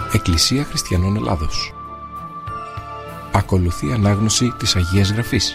Εκκλησία Χριστιανών Ελλάδος. Ακολουθεί ανάγνωση της Αγίας Γραφής.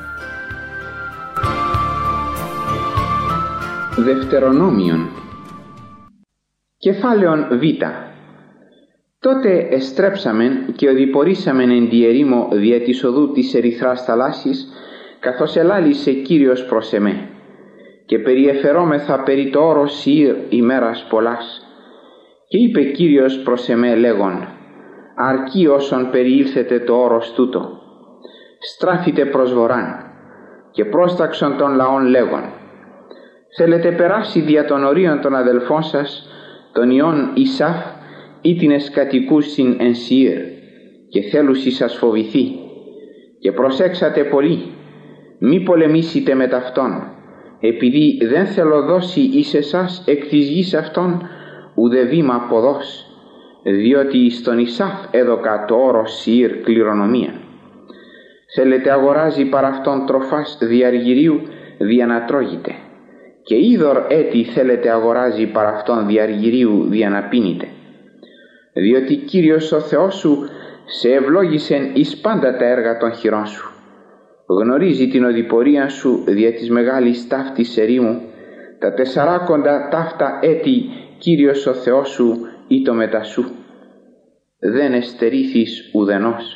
Δευτερονόμιον. Κεφάλαιον Β. Τότε εστρέψαμεν και οδηπορήσαμεν εν τη ερήμο δια της οδού της ερυθράς θαλάσσης, καθώς ελάλησε Κύριος προς εμέ, και περιεφερόμεθα περί το όρος Σιήρ ημέρας πολλάς. Και είπε Κύριος προς εμέ λέγον: αρκεί όσον περιήλθετε το όρος τούτο. Στράφητε προς βορράν, και πρόσταξον των λαών λέγον: θέλετε περάσει δια των ορίων των αδελφών σας, των ιών Ισάφ, ήτινες κατοικούσιν εν Σιήρ, και θέλουσι σας φοβηθεί. Και προσέξατε πολύ, μη πολεμήσετε με ταυτόν, επειδή δεν θέλω δώσει εις εσάς εκ της γης αυτών ουδε βήμα ποδός, διότι στον Ισάφ έδωκα το όρος Σιήρ κληρονομία. Θέλετε αγοράζει παρά αυτόν τροφάς διαργυρίου δια να τρώγετε, και είδωρ έτη θέλετε αγοράζει παρά αυτόν διαργυρίου δια να πίνετε. Διότι Κύριος ο Θεός σου σε ευλόγησεν εις πάντα τα έργα των χειρών σου. Γνωρίζει την οδηπορία σου δια της μεγάλης ταύτης ερήμου, τα 40 ταύτα έτη Κύριος ο Θεός σου ήτο μετά σου. Δεν εστερήθης ουδενός.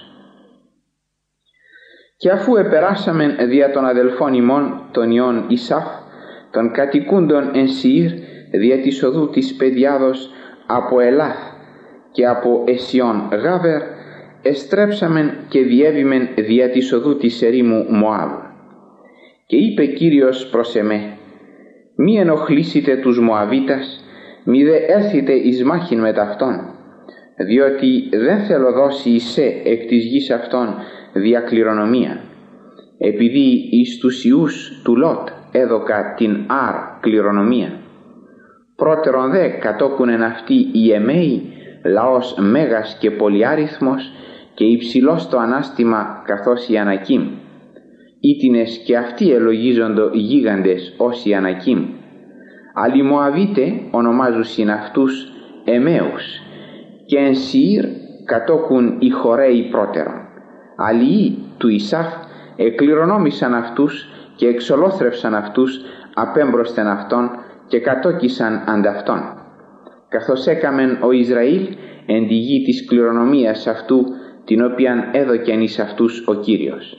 Και αφού επεράσαμεν δια των αδελφών ημών των ιών Ισάφ, των κατοικούντων εν Σιήρ, δια της οδού της Παιδιάδος από Ελάθ και από Εσιών Γάβερ, εστρέψαμεν και διέβημεν δια της οδού της ερήμου Μωάβ. Και είπε Κύριος προς εμέ: μη ενοχλήσετε τους Μωαβίτας, μη δε έλθετε εις μάχην με ταυτόν, διότι δεν θέλω δώσει εισέ εκ της γης αυτών διακληρονομία, επειδή εις τους ιούς του Λότ έδωκα την Άρ κληρονομία. Πρώτερον δε κατόκουνεν αυτοί οι Εμέοι, λαός μέγας και πολυάριθμος και υψηλός το ανάστημα καθώς οι Ανακίμ. Ήτινες και αυτοί ελογίζοντο γίγαντες ως οι Ανακίμ. Άλλοι Μωαβίτε ονομάζουσιν αυτούς Εμέους, και εν Σιήρ κατόκουν οι Χορέοι πρώτερον. Άλλοι του Ισάφ εκληρονόμησαν αυτούς και εξολόθρευσαν αυτούς απέμπροσθεν αυτών και κατόκισαν ανταυτών, καθώς έκαμεν ο Ισραήλ εν τη γη της κληρονομίας αυτού, την οποίαν έδωκεν εις αυτούς ο Κύριος.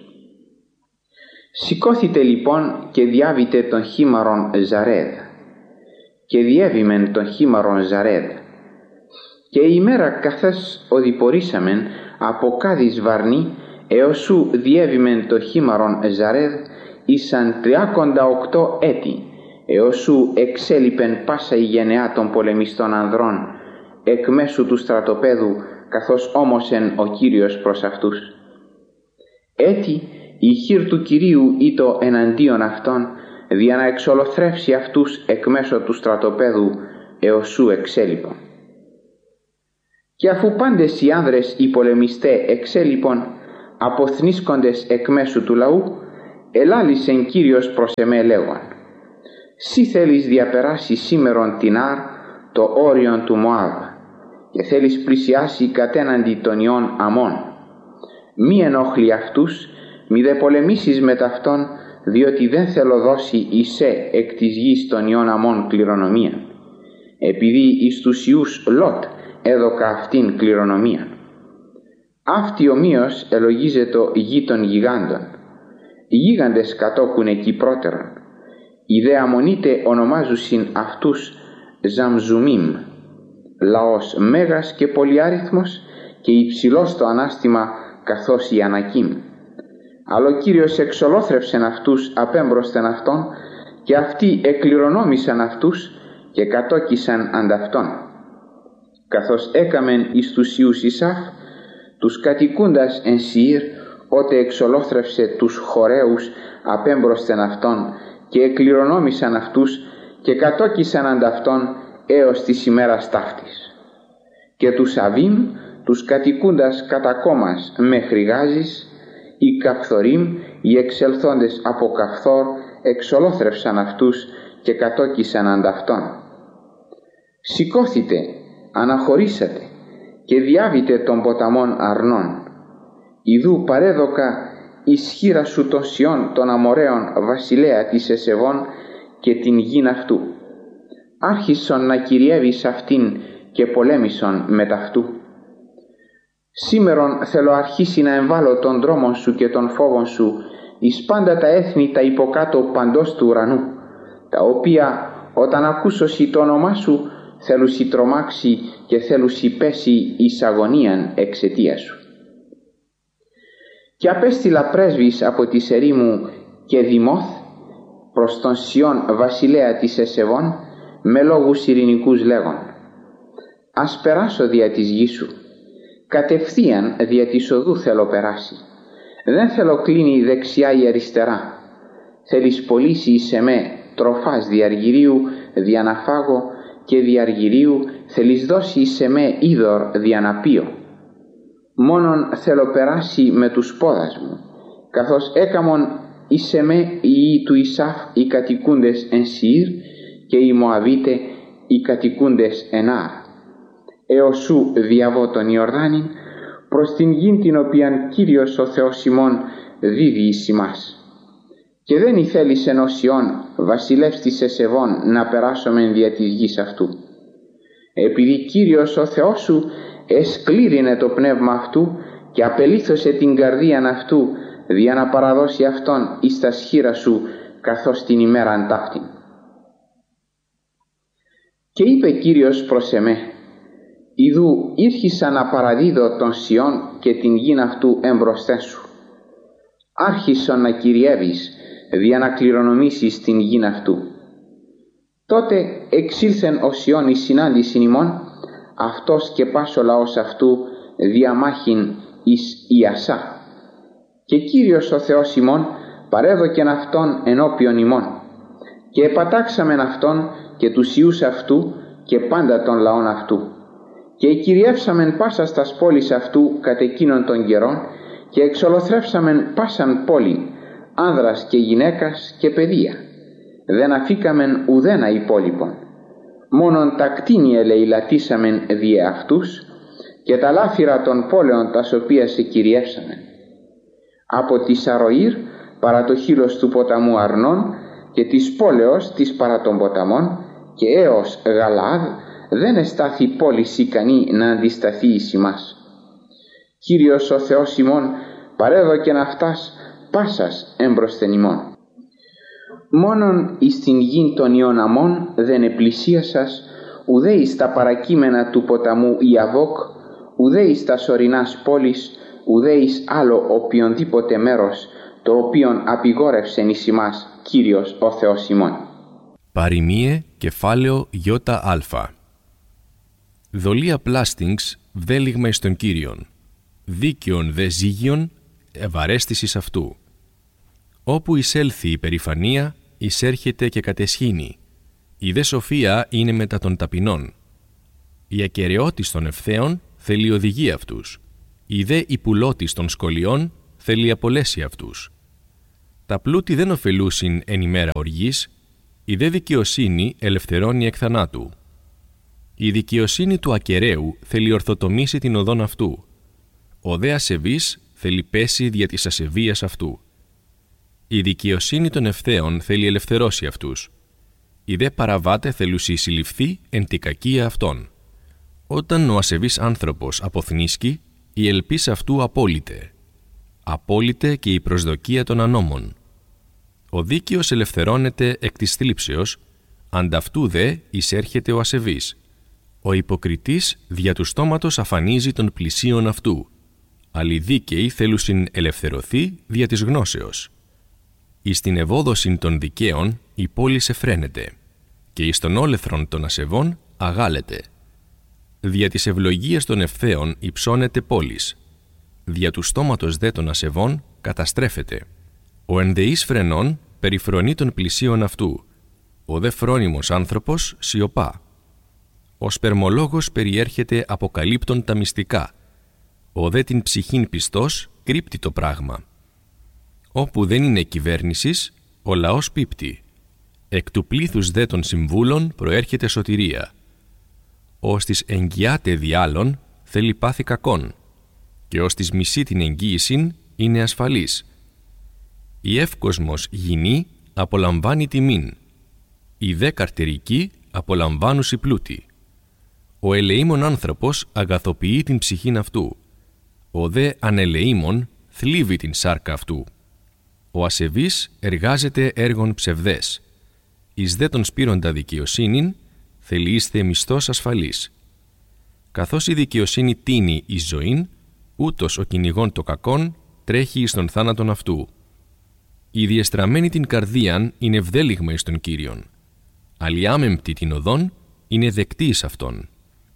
Σηκώθητε λοιπόν και διάβητε τον χήμαρον Ζαρέδ. Και διέβημεν τον χήμαρον Ζαρέδ. Και η ημέρα καθώς οδηπορήσαμεν από Κάδης Βαρνή έως σου διέβημεν το χήμαρον Ζαρέδ, ήσαν 38 έτη, έως σου εξέλιπεν πάσα η γενεά των πολεμιστών ανδρών εκ μέσου του στρατοπέδου, καθώς όμωσεν ο Κύριος προς αυτούς. Έτη η χείρ του Κυρίου ήτο εναντίον αυτών, δια να εξολοθρεύσει αυτούς εκ μέσω του στρατοπέδου έως σου εξέλιπον. Και αφού πάντες οι άνδρες οι πολεμιστέ εξέλιπον, αποθνίσκοντες εκ μέσου του λαού, ελάλησεν Κύριος προς εμέ λέγον: σύ θέλεις διαπεράσει σήμερον την Άρ το όριον του Μωάβ, και θέλεις πλησιάσει κατέναντι των ιών Αμών. Μη ενόχλει αυτούς, μη δε πολεμήσεις με ταυτόν, διότι δεν θέλω δώσει εισέ εκ της γης των ιών Αμών κληρονομία, επειδή εις τους ιούς Λότ έδωκα αυτήν κληρονομία. Αυτή ομοίως ελογίζετο γη των γιγάντων. Οι γίγαντες κατόκουν εκεί πρώτερον. Οι δε Αμμονίτε ονομάζουσιν αυτούς Ζαμζουμίμ, λαός μέγας και πολυάριθμος και υψηλός το ανάστημα καθώς οι Ανακίμ. Αλλά ο Κύριος εξολόθρευσεν αυτούς απέμπροσθεν αυτών, και αυτοί εκληρονόμησαν αυτούς και κατόκισαν ανταυτών. Καθώς έκαμεν εις τους ιούς Ισάφ, τους κατοικούντας εν Σιήρ, ότε εξολόθρευσε τους Χορέους απέμπροσθεν αυτών και εκληρονόμησαν αυτούς και κατόκισαν ανταυτών έως της ημέρας ταύτης. Και τους Αβίμ, τους κατοικούντας κατά κόμμας μέχρι Γάζης, οι Καφθορίμ, οι εξελθόντες από Καφθόρ, εξολόθρευσαν αυτούς και κατόκισαν ανταυτών. Σηκώθητε, αναχωρήσατε και διάβητε των ποταμών Αρνών. Ιδού παρέδοκα ισχύρα σου των Σιών των Αμοραίων βασιλέα της Εσεβών και την γην αυτού. Άρχισον να κυριεύεις αυτήν και πολέμησον μετ' αυτού. Σήμερον θέλω αρχίσει να εμβάλλω τον δρόμον σου και τον φόβον σου εις πάντα τα έθνη τα υποκάτω παντός του ουρανού, τα οποία όταν ακούσωσι το όνομά σου θέλουσι τρομάξει και θέλουσι πέσει εις αγωνίαν εξαιτία σου. Και απέστειλα πρέσβεις από τη ερήμου και Δημόθ προς τον Σιών βασιλέα της Εσεβών με λόγους ειρηνικούς λέγον: ας περάσω δια της γης σου, κατευθείαν δια της οδού θέλω περάσει, δεν θέλω κλείνει δεξιά ή αριστερά, θέλεις πωλήσει εις εμέ τροφάς διαργυρίου δια να φάγω και διαργυρίου θέλεις δώσει εις εμέ είδωρ δια να πίω. Μόνον θέλω περάσει με τους πόδας μου, καθώς έκαμον εις εμέ οι του Ισάφ οι κατοικούντες εν Σιήρ και οι Μωαβίτε οι κατοικούντες εν Άρ, έως σου διαβώ τον Ιορδάνην προς την γην την οποίαν Κύριος ο Θεός ημών δίδει εις ημάς. Και δεν ηθέλησεν ο Σιών βασιλεύς της Εσεβών να περάσομεν δια της γης αυτού, επειδή Κύριος ο Θεός σου εσκλήρινε το πνεύμα αυτού και απελήθωσε την καρδίαν αυτού δια να παραδώσει αυτόν εις τα σχήρα σου καθώς την ημέραν ταύτην. Και είπε Κύριος προς εμέ: ιδού ήρχισα να παραδίδω τον Σιών και την γην αυτού εμπροσθέν σου. Άρχισον να κυριεύεις δια να κληρονομήσεις την γην αυτού. Τότε εξήλθεν ο Σιών εις συνάντησιν ημών, αυτός και πάσο λαός αυτού διαμάχην εις Ιασά. Και Κύριος ο Θεός ημών παρέδοκεν αυτόν ενώπιον ημών, και επατάξαμεν αυτόν και τους ιούς αυτού και πάντα των λαών αυτού, και κυριεύσαμεν πάσα στας πόλεις αυτού κατ' εκείνων των καιρών, και εξολοθρεύσαμεν πάσαν πόλην, άνδρας και γυναίκας και παιδεία, δεν αφήκαμεν ουδένα υπόλοιπον, μόνον τα κτίνη ελεηλατήσαμεν διε αυτούς και τα λάφυρα των πόλεων τας οποίας εκυριεύσαμεν, από τη Σαροήρ παρά το χείλος του ποταμού Αρνών και της πόλεως της παρά των ποταμών και έως Γαλαάδ δεν εστάθη πόλης ικανή να αντισταθεί εις ημάς. Κύριος ο Θεός ημών παρέδοκεν αυτάς πάσας έμπροσθεν ημών. Μόνον εις την γην των ιών Αμών δεν επλησίασας ουδέ εις τα παρακείμενα του ποταμού Ιαβόκ, ουδέ εις τα ορεινάς πόλης, ουδέ εις άλλο οποιονδήποτε μέρος το οποίον απειγόρευσεν εις ημάς Κύριος ο Θεός ημών. Παροιμίε κεφάλαιο ΙΑ. Δολία πλάστιγγς βδέλιγμα εις τον Κύριον, δίκαιον δε ζύγιον ευαρέστησης αυτού. Όπου εισέλθει η περηφανία, εισέρχεται και κατεσχύνει. Η δε σοφία είναι μετά των ταπεινών. Η ακεραιότης των ευθέων θέλει οδηγεί αυτούς. Η δε υπουλότης των σκολιών θέλει απολέσει αυτούς. Τα πλούτη δεν ωφελούσιν εν ημέρα οργής, η δε δικαιοσύνη ελευθερώνει εκ θανάτου. Η δικαιοσύνη του ακεραίου θέλει ορθοτομήσει την οδόν αυτού. Ο δε ασεβής θέλει πέσει δια της ασεβίας αυτού. Η δικαιοσύνη των ευθέων θέλει ελευθερώσει αυτούς. Οι δε παραβάτε θέλουσι συλληφθεί εν τη κακία αυτών. Όταν ο ασεβής άνθρωπος αποθνίσκει, η ελπίς αυτού απόλυται. Απόλυται και η προσδοκία των ανώμων. Ο δίκαιος ελευθερώνεται εκ της θλίψεως, ανταυτού δε εισέρχεται ο ασεβής. Ο υποκριτής δια του στόματος αφανίζει των πλησίων αυτού, αλλά οι δίκαιοι θέλουσιν ελευθερωθεί δια της γνώσεως. Εις την ευόδοσιν των δικαίων η πόλης εφραίνεται, και εις τον όλεθρον των ασεβών αγάλεται. Δια της ευλογίας των ευθέων υψώνεται πόλης, δια του στόματος δε των ασεβών καταστρέφεται. Ο ενδεής φρενών περιφρονεί των πλησίων αυτού, ο δε φρόνιμος άνθρωπος σιωπά. Ο σπερμολόγος περιέρχεται αποκαλύπτων τα μυστικά, ο δε την ψυχήν πιστός κρύπτει το πράγμα. Όπου δεν είναι κυβέρνησης, ο λαός πίπτει. Εκ του πλήθους δε των συμβούλων προέρχεται σωτηρία. Ως της εγγυάται δι' άλλων, θέλει πάθη κακόν, και ως της μισεί την εγγύησιν είναι ασφαλής. Η εύκοσμος γυνή απολαμβάνει τιμήν, οι δε καρτερικοί απολαμβάνουσι πλούτη. Ο ελεήμων άνθρωπος αγαθοποιεί την ψυχήν αυτού, ο δε ανελεήμων θλίβει την σάρκα αυτού. Ο ασεβής εργάζεται έργων ψευδές, εις δε τον σπείροντα δικαιοσύνην θελείσθε μισθός ασφαλής. Καθώς η δικαιοσύνη τίνει εις ζωήν, ούτως ο κυνηγών το κακόν τρέχει εις τον θάνατον αυτού. Η διεστραμμένη την καρδίαν είναι ευδέλιγμα εις τον Κύριον, αλλιάμεμπτη την οδόν είναι δεκτή εις αυτόν.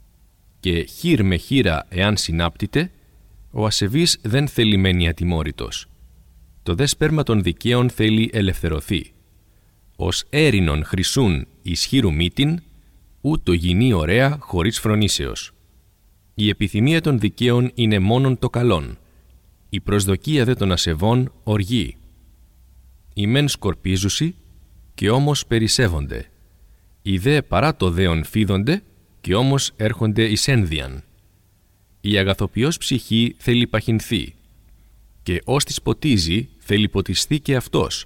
Και χείρ με χείρα εάν συνάπτεται, ο ασεβής δεν θέλει μένει ατιμόρυτος. Το δε σπέρμα των δικαίων θέλει ελευθερωθεί. Ως έρινον χρυσούν ισχύρου μύτην, ούτω γινεί ωραία χωρίς φρονήσεως. Η επιθυμία των δικαίων είναι μόνον το καλόν, η προσδοκία δε των ασεβών οργή. Οι μεν σκορπίζουσι και όμως περισσεύονται, οι δε παρά το δέον φίδονται και όμως έρχονται εις ένδυαν. Η αγαθοποιός ψυχή θέλει παχυνθεί, και ως της ποτίζει θέλει ποτιστεί και αυτός.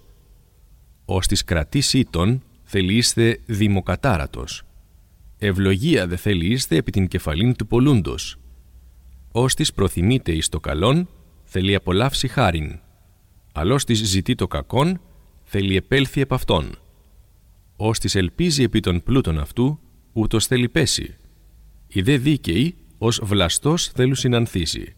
Ως της κρατήσει ήτον θέλει είστε δημοκατάρατος. Ευλογία δε θέλει είστε επί την κεφαλήν του πολλούντος. Ως της προθυμείται εις το καλόν θέλει απολαύσει χάριν. Αλλώς της ζητεί το κακόν θέλει επέλθει επ' αυτόν. Ως της ελπίζει επί των πλούτων αυτού ούτως θέλει πέσει. Οι δε δίκαιοι ως βλαστός θέλουν συνανθήσει.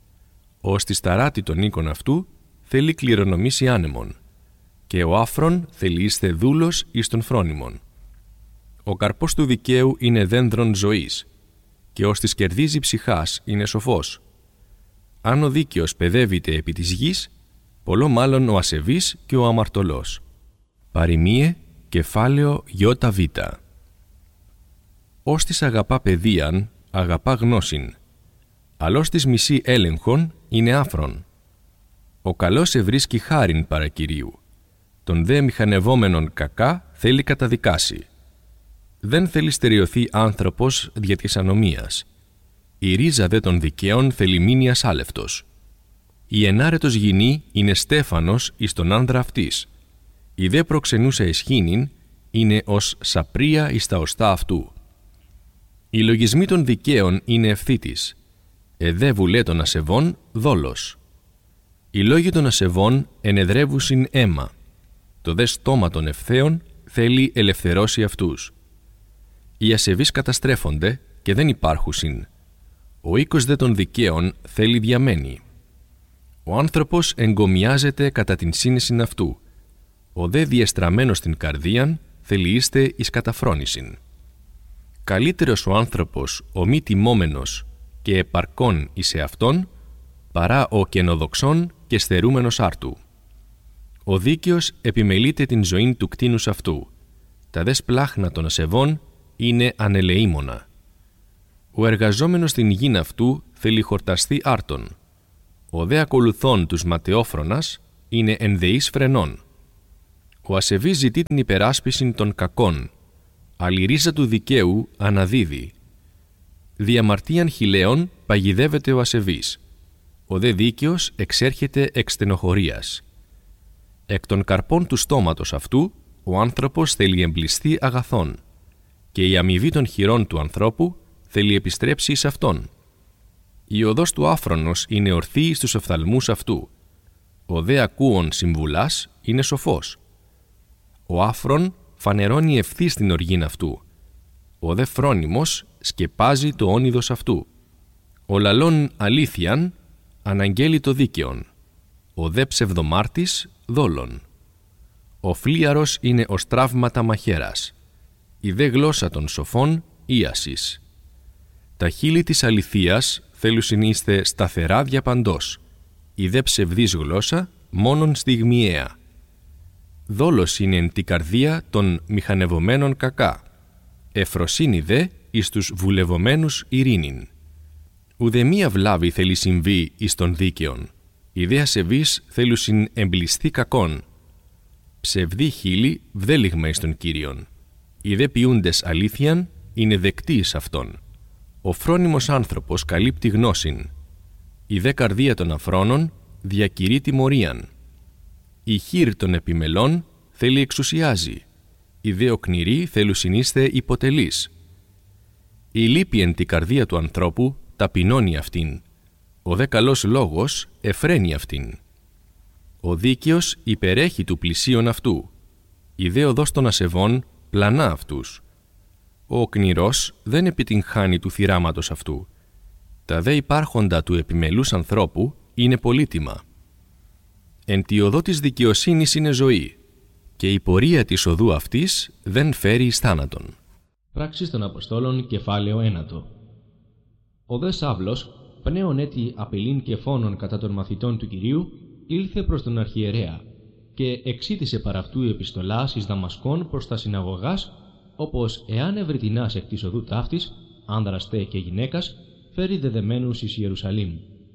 Ως της ταράτη των οίκων αυτού θέλει κληρονομήσει άνεμον, και ο άφρον θέλει είστε δούλος εις των φρόνιμων. Ο καρπός του δικαίου είναι δένδρον ζωής, και ως της κερδίζει ψυχάς είναι σοφός. Αν ο δίκαιος παιδεύεται επί της γης, πολλό μάλλον ο ασεβής και ο αμαρτωλός. Παροιμίε, κεφάλαιο ΙΒ. Ως της αγαπά παιδείαν, αγαπά γνώσιν, αλλώς της μισή έλεγχον είναι άφρον. Ο καλός ευρίσκει χάριν παρά Κυρίου, τον δε μηχανευόμενον κακά θέλει καταδικάσει. Δεν θέλει στερεωθεί άνθρωπος δια της ανομίας. Η ρίζα δε των δικαίων θέλει μείνει ασάλευτος. Η ενάρετος γυνή είναι στέφανος εις τον άνδρα αυτής. Η δε προξενούσα εσχήνην είναι ως σαπρία εις τα οστά αυτού. Οι λογισμοί των δικαίων είναι ευθύτης. Εδέ βουλέ των ασεβών δόλος. Οι λόγοι των ασεβών ενεδρεύουσιν αίμα. Το δε στόμα των ευθέων θέλει ελευθερώσει αυτούς. Οι ασεβείς καταστρέφονται και δεν υπάρχουσιν. Ο οίκος δε των δικαίων θέλει διαμένη. Ο άνθρωπος εγκομιάζεται κατά την σύνεσιν αυτού. Ο δε διεστραμμένος στην καρδίαν θέλει είστε εις καταφρόνησιν. Καλύτερος ο άνθρωπος ο μη τιμόμενος και επαρκών εις εαυτόν, παρά ο καινοδοξών και στερούμενος άρτου. Ο δίκαιος επιμελείται την ζωήν του κτήνους αυτού. Τα δε σπλάχνα των ασεβών είναι ανελεήμονα. Ο εργαζόμενος στην γην αυτού θέλει χορταστεί άρτον. Ο δε ακολουθών τους ματαιόφρονας είναι ενδεής φρενών. Ο ασεβής ζητεί την υπεράσπιση των κακών, αλλά η ρίζα του δικαίου αναδίδει. Διαμαρτίαν χιλέων παγιδεύεται ο ασεβής. Ο δε δίκαιος εξέρχεται εξ στενοχωρίας. Εκ των καρπών του στόματος αυτού, ο άνθρωπος θέλει εμπλιστεί αγαθών, και η αμοιβή των χειρών του ανθρώπου θέλει επιστρέψει εις αυτόν. Η οδός του άφρονος είναι ορθή στους οφθαλμούς αυτού. Ο δε ακούων συμβουλάς είναι σοφός. Ο άφρον φανερώνει ευθύς την οργήν αυτού. Ο δε φρόνιμος σκεπάζει το όνειδος αυτού. Ο λαλών αλήθειαν αναγγέλει το δίκαιον. Ο δε ψευδομάρτης δόλων. Ο φλίαρος είναι ως τραύματα μαχαίρας. Η δε γλώσσα των σοφών ίασης. Τα χείλη της αληθείας θέλουσιν είστε σταθερά διαπαντός. Η δε ψευδής γλώσσα μόνον στιγμιαία. Δόλος είναι εν τη καρδία των μηχανευομένων κακά. Εφροσύνη δε εις τους βουλευομένους ειρήνην. Ουδεμία βλάβη θέλει συμβεί εις των δίκαιων. Οι δε ασεβείς θέλουσιν εμπλιστεί κακόν. Ψευδή χείλη βδέλιγμα εις των Κύριον. Οι δε ποιούντες αλήθειαν είναι δεκτοί εις αυτόν. Ο φρόνιμος άνθρωπος καλύπτει γνώσιν. Η δε καρδία των αφρόνων διακηρεί τιμωρίαν. Η χείρ των επιμελών θέλει εξουσιάζει. Η δε οκνηρή θέλου συνείστε υποτελής. Η λύπη εν τη καρδία του ανθρώπου ταπεινώνει αυτήν. Ο δε καλός λόγος εφραίνει αυτήν. Ο δίκαιος υπερέχει του πλησίον αυτού. Η δε οδός των ασεβών πλανά αυτούς. Ο οκνηρός δεν επιτυγχάνει του θυράματος αυτού. Τα δε υπάρχοντα του επιμελούς ανθρώπου είναι πολύτιμα. Εν τη οδό της δικαιοσύνης είναι ζωή, και η πορεία της οδού αυτής δεν φέρει εις θάνατον. Πράξεις των Αποστόλων, κεφάλαιο 1. Ο δε Σαύλος, πνέων έτη απειλήν και φόνων κατά των μαθητών του Κυρίου, ήλθε προς τον αρχιερέα και εξήτησε παρά αυτού επιστολάς εις Δαμασκόν προς τα συναγωγάς, όπως εάν ευρυτινάς εκ της οδού ταύτης, άνδρας τε και γυναίκας, φέρει δεδεμένους εις Ιερουσαλήμ.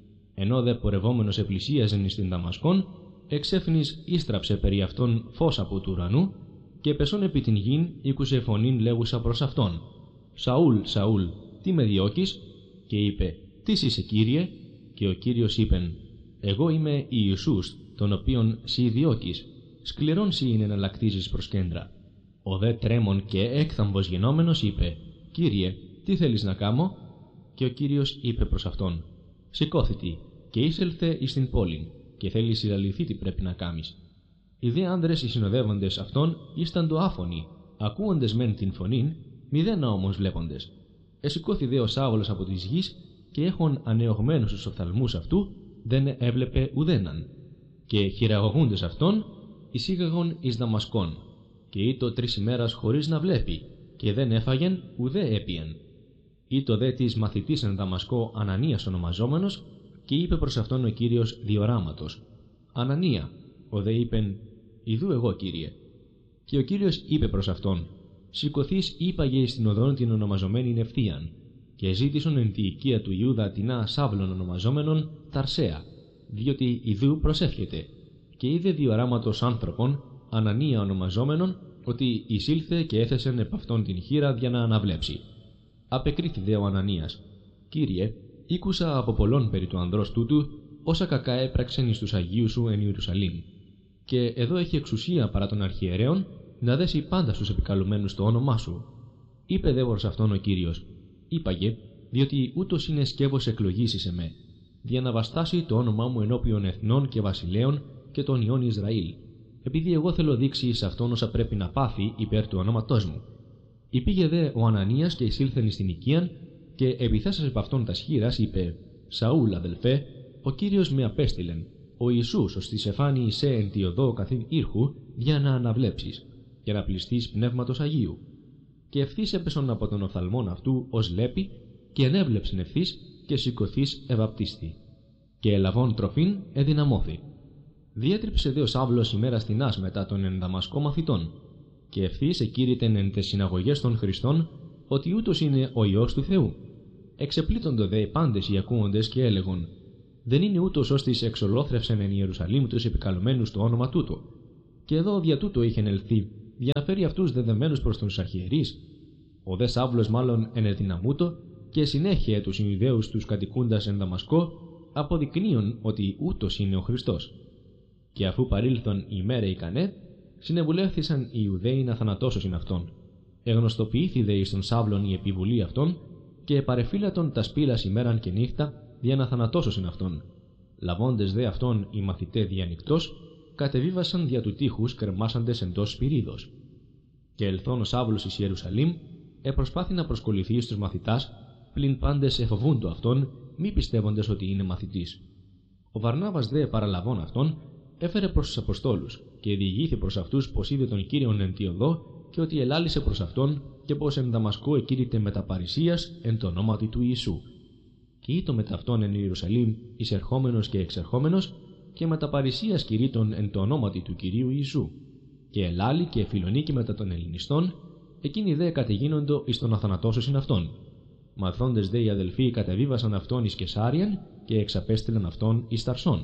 Ενώ δε πορευόμενος επλησίαζεν εις την Δαμασκόν, εξέφνης ίστραψε περί αυτόν φως από του ουρανού, και πεσόν επί την γην ήκουσε φωνήν λέγουσα προς αυτόν: «Σαούλ, Σαούλ, τι με διώκεις?» Και είπε: «Τίς είσαι, Κύριε?» Και ο Κύριος είπεν: «Εγώ είμαι Ιησούς, τον οποίον σοι διώκεις. Σκληρόν σοι είναι να λακτίζεις προς κέντρα». Ο δε τρέμον και έκθαμβος γενόμενος είπε: «Κύριε, τι θέλεις να κάμω?» Και ο Κύριος είπε προς αυτόν: «Σηκώθητη και είσελθε εις την πόλην, και θέλει συλλαληθεί τι πρέπει να κάμεις». Οι δε άνδρες οι συνοδεύοντες αυτών ήσταν το άφωνοι, ακούοντες μεν την φωνήν, μηδένα όμως βλέποντες. Εσηκώθη δε ο Σάουλος από της γης, και έχων ανεωγμένους τους οφθαλμούς αυτού, δεν έβλεπε ουδέναν. Και χειραγωγούντες αυτόν, εισήγαγον εις Δαμασκόν, και ήτο 3 ημέρας χωρίς να βλέπει, και δεν έφαγεν ουδέ έπιεν. Ήτο δε της μαθητής εν Δαμασκό Ανανίας ονομαζόμενος, και είπε προς αυτόν ο Κύριος διοράματος: «Ανανία». Ο δε είπεν: «Ιδού εγώ, Κύριε». Και ο Κύριος είπε προς αυτόν: «Σηκωθείς ύπαγε εις την οδόν την ονομαζομένην Ευθείαν, και ζήτησον εν τη οικία του Ιούδα τινά Σαύλων ονομαζόμενον Ταρσέα, διότι ιδού προσεύχεται. Και είδε διοράματος άνθρωπον, Ανανία ονομαζόμενον, ότι εισήλθε και έθεσεν επ' αυτόν την χείρα για να αναβλέψει. Απεκρίθη δε ο Ανανίας: «Κύριε, ήκουσα από πολλών περί του ανδρός τούτου, όσα κακά έπραξεν εις τους Αγίους σου εν Ιερουσαλήμ. Και εδώ έχει εξουσία παρά των αρχιερέων να δέσει πάντα στους επικαλουμένους το όνομά σου». Είπε δε προς αυτόν ο Κύριος: «Είπαγε, διότι ούτως είναι σκεύος εκλογής εις εμέ, για να βαστάσει το όνομά μου ενώπιον εθνών και βασιλέων και των ιών Ισραήλ, επειδή εγώ θέλω δείξει εις αυτόν όσα πρέπει να πάθει υπέρ του ονόματός μου». Υπήγε δε ο Ανανίας και εισήλθεν εις την οικίαν, και επιθέσας επ' αυτόν τας χείρας είπε: «Σαούλ, αδελφέ, ο Κύριος με απέστειλεν, ο Ιησούς ως της εφάνει εισέ εν τη οδό καθήν ήρχου, για να αναβλέψεις, για να πληστείς πνεύματος Αγίου». Και ευθύς έπεσον από τον οφθαλμόν αυτού ως λέπη, και ενέβλεψεν ευθύς, και σηκωθείς ευαπτίστη. Και ελαβών τροφήν εδυναμώθη. Διέτριψε δε ο Σαύλος ημέρα τινάς μετά των εν Δαμασκό μαθητών, και ευθύς εκήρυτεν εν τες συναγωγές των Χριστών ότι ούτως είναι ο Υιός του Θεού. Εξεπλήττοντο δε πάντες οι ακούοντες και έλεγον: «Δεν είναι ούτως ώστις εξολόθρευσεν εν Ιερουσαλήμ τους επικαλωμένους το όνομα τούτο». Και εδώ δια τούτο είχεν ελθεί, για να φέρει αυτούς δεδεμένους προς τους αρχιερείς. Ο δε Σαύλος μάλλον ενεδυναμούτο, και συνέχεια τους Ιουδαίους τους κατοικούντας εν Δαμασκό, αποδεικνύουν ότι ούτως είναι ο Χριστός. Και αφού παρήλθον η μέρα ικανέ, συνεβουλεύθησαν οι Ιουδαίοι να θανατώσωσιν αυτόν. Εγνωστοποιήθη δε εις τον Σαύλον η επιβουλή αυτών, και παρεφύλατον τα σπήλας ημέραν και νύχτα, για να θανατώσωσιν αυτόν. Λαβώντες δε αυτόν οι μαθητέ διανυκτός, κατεβίβασαν δια του τείχους κρεμάσαντες εντός σπυρίδος. Και ελθόν ο Σαύλος εις Ιερουσαλήμ, επροσπάθη να προσκοληθεί στους μαθητάς, πλην πάντες εφοβούντο αυτόν, μη πιστεύοντες ότι είναι μαθητής. Ο Βαρνάβας δε παραλαβών αυτόν, έφερε προς τους Αποστόλους, και διηγήθη προς αυτούς πως είδε τον Κύριον εν τη οδό, και ότι ελάλησε προς αυτόν, και πως εν Δαμασκό εκήρυτε μετα παρησίας εν το ονόματι του Ιησού. Και ήτο μετ' αυτόν εν Ιερουσαλήμ εισερχόμενος και εξερχόμενος, και μετα παρησίας κηρύττων εν το ονόματι του Κυρίου Ιησού. Και ελάλη και εφιλονίκη μετά των Ελληνιστών, εκείνοι δε κατεγίνοντο εις τον αθανατώσωσιν αυτόν. Μαθώντες δε οι αδελφοί κατεβίβασαν αυτόν εις Κεσάριαν, και εξαπέστειλαν αυτόν εις Ταρσόν.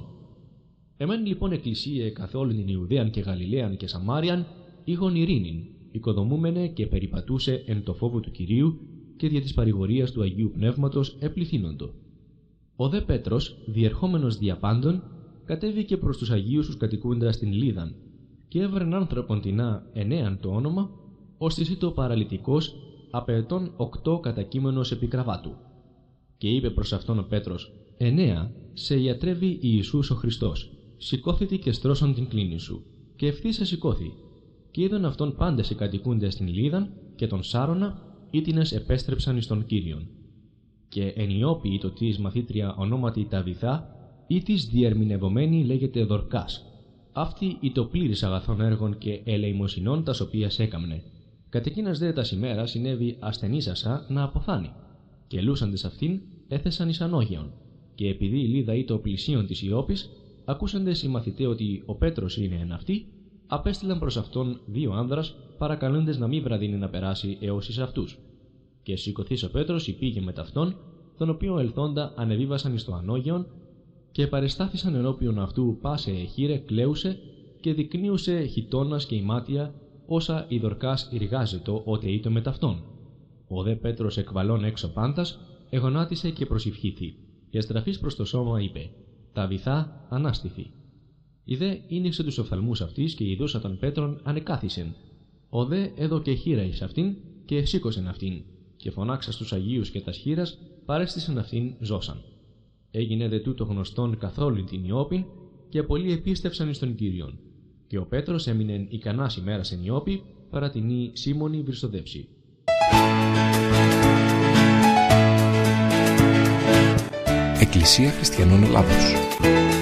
Εμέν λοιπόν εκκλησία καθ' όλην την Ιουδαίαν και Γαλιλαίαν και Σαμάριαν, είχον ειρήνην, οικοδομούμενε και περιπατούσε εν το φόβο του Κυρίου, και δια της παρηγορίας του Αγίου Πνεύματος επληθύνοντο. Ο δε Πέτρος, διερχόμενος δια πάντων, κατέβηκε προς τους Αγίους τους κατοικούντας στην Λίδαν, και έβρεν άνθρωπον τεινά Ενέαν το όνομα, ως της ήτο παραλυτικός, απαετών 8 κατακείμενος επί κραβάτου. Και είπε προς αυτόν ο Πέτρος: «Ενέα, σε ιατρεύει Ιησούς ο Χριστός, σηκώθητη και στρώσον την κλίνη σου». Και ευθύς εσηκώθη. Και είδαν αυτόν πάντες οι κατοικούντες στην Λίδαν και τον Σάρωνα, ήτινες επέστρεψαν εις τον Κύριον. Και εν Ιώπη η τωτής μαθήτρια ονόματι Ταβιθά, ή της διερμηνευομένη λέγεται Δορκάς. Αυτή η το πλήρης αγαθών έργων και ελεημοσυνών τας οποίας έκαμνε. Κατ' εκείνας δε τας ημέρας συνέβη ασθενήσασα να αποθάνει. Και λούσαντες αυτήν έθεσαν εις ανώγεων. Και επειδή η Λίδα ή το πλησίον της Ιώπης, ακούσαντες οι μαθηταί ότι ο Πέτρος είναι εν αυτή, απέστειλαν προς αυτόν 2 άνδρας, παρακαλούντες να μη βραδύνει να περάσει έως εις αυτούς. Και σηκωθείς ο Πέτρος υπήγε με ταυτόν, τον οποίο ελθόντα ανεβίβασαν εις το ανώγεον, και παρεστάθησαν ενώπιον αυτού πάσε εχείρε κλαίουσε, και δεικνύουσε χιτώνας και ημάτια, όσα η Δορκάς εργάζετο ότε ήτο με ταυτόν. Ο δε Πέτρος εκβαλών έξω πάντας, εγονάτισε και προσηυχήθη, και στραφής προς το σώμα είπε: «Ταβιθά, ανάστηθη». Η δε ίνιξε τους οφθαλμούς αυτής και ειδούσα τον Πέτρον ανεκάθισεν. Ο δε έδωκε χείρα εις αυτήν και σήκωσεν αυτήν, και φωνάξα στους Αγίους και τας χείρας παρέστησαν αυτήν ζώσαν. Έγινε δε τούτο γνωστόν καθόλου την Ιώπην, και πολλοί επίστευσαν εις τον Κύριον. Και ο Πέτρος έμεινεν ικανάς ημέρας εν Ιώπη, παρά την Σίμωνη βριστοδέψη. Εκκλησία Χριστιανών Ελλάδος.